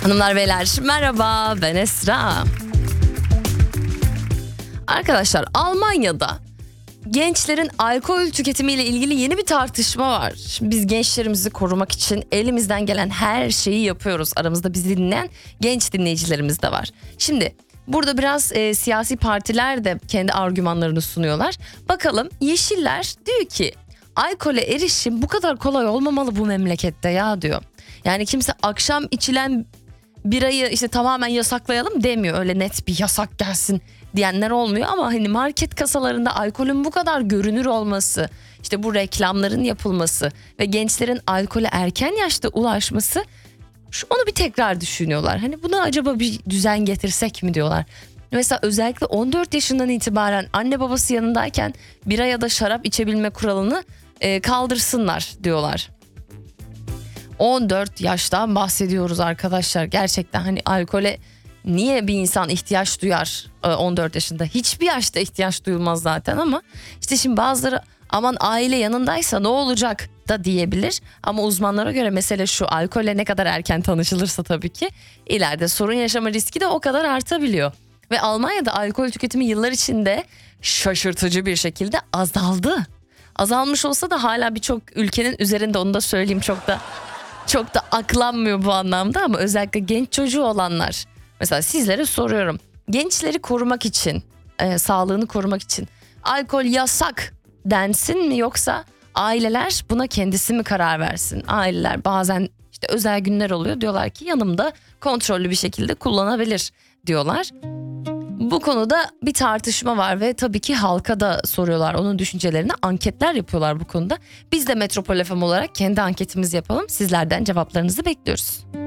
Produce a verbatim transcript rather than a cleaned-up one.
Hanımlar beyler merhaba, ben Esra. Arkadaşlar, Almanya'da gençlerin alkol tüketimiyle ilgili yeni bir tartışma var. Biz gençlerimizi korumak için elimizden gelen her şeyi yapıyoruz. Aramızda bizi dinleyen genç dinleyicilerimiz de var. Şimdi burada biraz e, siyasi partiler de kendi argümanlarını sunuyorlar. Bakalım, Yeşiller diyor ki alkole erişim bu kadar kolay olmamalı bu memlekette ya diyor. Yani kimse akşam içilen birayı işte tamamen yasaklayalım demiyor. Öyle net bir yasak gelsin diyenler olmuyor ama hani market kasalarında alkolün bu kadar görünür olması, işte bu reklamların yapılması ve gençlerin alkole erken yaşta ulaşması, şu onu bir tekrar düşünüyorlar. Hani buna acaba bir düzen getirsek mi diyorlar. Mesela özellikle on dört yaşından itibaren anne babası yanındayken bira ya da şarap içebilme kuralını e, kaldırsınlar diyorlar. on dört yaştan bahsediyoruz arkadaşlar. Gerçekten hani alkole niye bir insan ihtiyaç duyar on dört yaşında? Hiçbir yaşta ihtiyaç duyulmaz zaten ama işte şimdi bazıları aman aile yanındaysa ne olacak da diyebilir. Ama uzmanlara göre mesele şu: alkolle ne kadar erken tanışılırsa tabii ki ileride sorun yaşama riski de o kadar artabiliyor. Ve Almanya'da alkol tüketimi yıllar içinde şaşırtıcı bir şekilde azaldı. Azalmış olsa da hala birçok ülkenin üzerinde, onu da söyleyeyim, çok da çok da aklanmıyor bu anlamda ama özellikle genç çocuğu olanlar. Mesela sizlere soruyorum. Gençleri korumak için, e, sağlığını korumak için alkol yasak densin mi, yoksa aileler buna kendisi mi karar versin? Aileler bazen işte özel günler oluyor, diyorlar ki yanımda kontrollü bir şekilde kullanabilir diyorlar. Bu konuda bir tartışma var ve tabii ki halka da soruyorlar onun düşüncelerini, anketler yapıyorlar bu konuda. Biz de Metropol F M olarak kendi anketimizi yapalım. Sizlerden cevaplarınızı bekliyoruz.